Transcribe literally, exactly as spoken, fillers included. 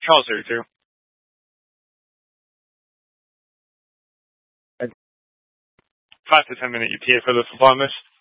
Charles thirty-two. And five to ten minute E T A for the performance.